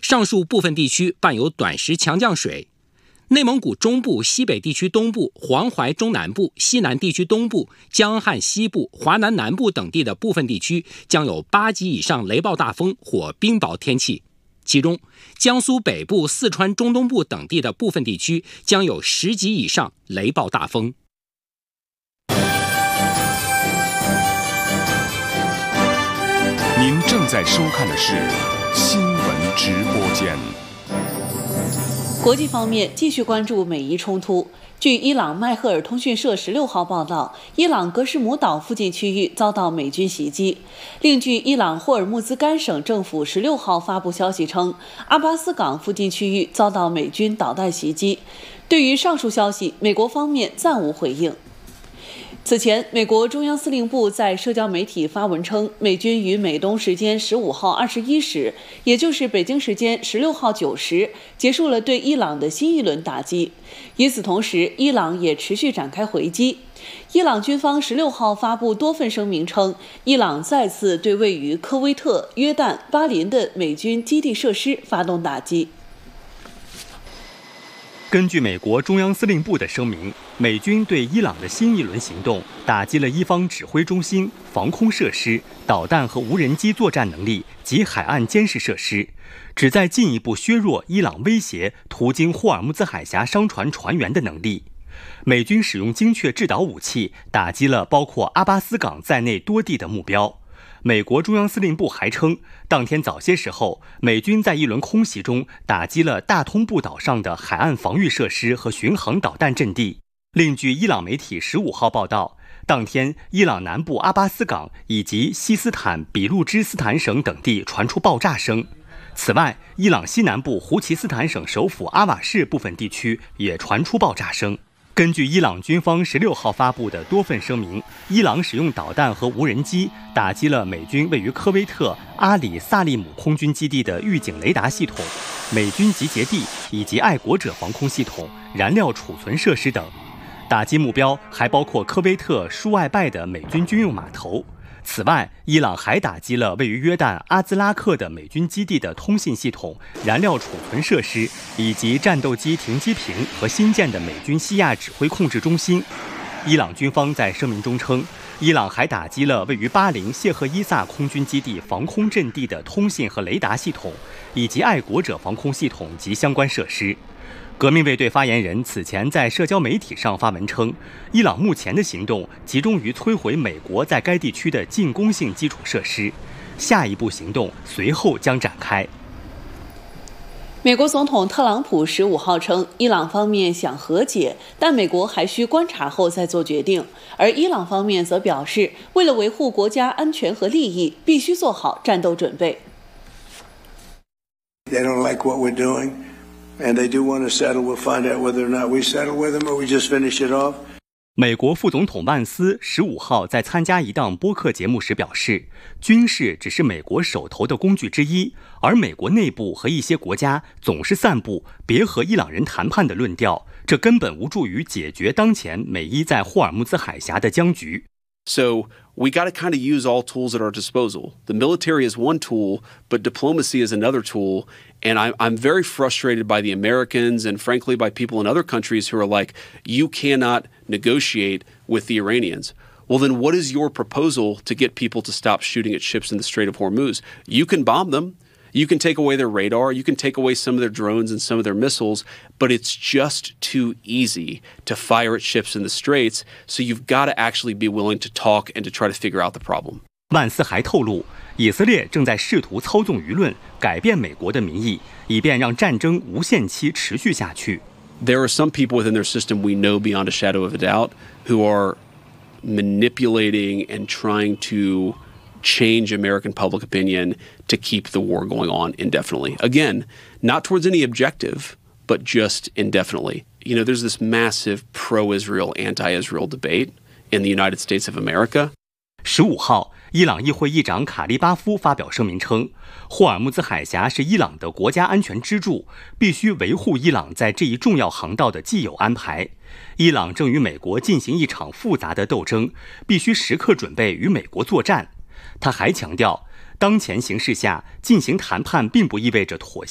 上述部分地区伴有短时强降水。内蒙古中部、西北地区东部、黄淮中南部、西南地区东部、江汉西部、华南南部等地的部分地区将有8级以上雷暴大风或冰雹天气，其中江苏北部、四川中东部等地的部分地区将有10级以上雷暴大风。 您正在收看的是新闻直播间。 国际方面，继续关注美伊冲突。据伊朗迈赫尔通讯社16号报道，伊朗格什姆岛附近区域遭到美军袭击。另据伊朗霍尔木兹干省政府16号发布消息称，阿巴斯港附近区域遭到美军导弹袭击。对于上述消息，美国方面暂无回应。此前，美国中央司令部在社交媒体发文称，美军于美东时间15号21时，也就是北京时间16号9时，结束了对伊朗的新一轮打击。与此同时，伊朗也持续展开回击。伊朗军方16号发布多份声明称，伊朗再次对位于科威特、约旦、巴林的美军基地设施发动打击。 根据美国中央司令部的声明，美军对伊朗的新一轮行动打击了伊方指挥中心、防空设施、导弹和无人机作战能力及海岸监视设施，旨在进一步削弱伊朗威胁途经霍尔木兹海峡商船船员的能力。美军使用精确制导武器打击了包括阿巴斯港在内多地的目标。美国中央司令部还称，当天早些时候，美军在一轮空袭中打击了大通布岛上的海岸防御设施和巡航导弹阵地。另据伊朗媒体15号报道，当天伊朗南部阿巴斯港以及西斯坦比路支斯坦省等地传出爆炸声。此外，伊朗西南部胡齐斯坦省首府阿瓦市部分地区也传出爆炸声。根据伊朗军方16号发布的多份声明，伊朗使用导弹和无人机打击了美军位于科威特阿里萨利姆空军基地的预警雷达系统、美军集结地以及爱国者防空系统、燃料储存设施等。打击目标还包括科威特舒艾拜的美军军用码头。此外，伊朗还打击了位于约旦阿兹拉克的美军基地的通信系统、燃料储存设施，以及战斗机停机坪和新建的美军西亚指挥控制中心。伊朗军方在声明中称，伊朗还打击了位于巴林谢赫伊萨空军基地防空阵地的通信和雷达系统，以及爱国者防空系统及相关设施。革命卫队发言人此前在社交媒体上发文称，伊朗目前的行动集中于摧毁美国在该地区的进攻性基础设施，下一步行动随后将展开。 美国总统特朗普15号称，伊朗方面想和解，但美国还需观察后再做决定。而伊朗方面则表示，为了维护国家安全和利益，必须做好战斗准备。 They don't like what we're doing.And they do want to settle. We'll find out whether or not we settle with them or we just finish it off. 美国副总统万斯15号在参加一档播客节目时表示，军事只是美国手头的工具之一，而美国内部和一些国家总是散布别和伊朗人谈判的论调，这根本无助于解决当前美伊在霍尔木兹海峡的僵局。 So we got to kind of use all tools at our disposal. The military is one tool, but diplomacy is another tool. And I'm very frustrated by the Americans and frankly by people in other countries who are like, you cannot negotiate with the Iranians. Well, then what is your proposal to get people to stop shooting at ships in the Strait of Hormuz? You can bomb them. You can take away their radar. You can take away some of their drones and some of their missiles, but it's just too easy to fire at ships in the straits. So you've got to actually be willing to talk and to try to figure out the problem. 万斯还透露，以色列正在试图操纵舆论，改变美国的民意，以便让战争无限期持续下去。 There are some people within their system we know beyond a shadow of a doubt who are manipulating and trying to change American public opinion to keep the war going on indefinitely. Again, not towards any objective, but just indefinitely. You know, there's this massive pro-Israel, anti-Israel debate in the United States of America. 15号，伊朗议会议长卡利巴夫发表声明称，霍尔木兹海峡是伊朗的国家安全支柱，必须维护伊朗在这一重要航道的既有安排。伊朗正与美国进行一场复杂的斗争，必须时刻准备与美国作战。他还强调，当前形势下进行谈判并不意味着妥协。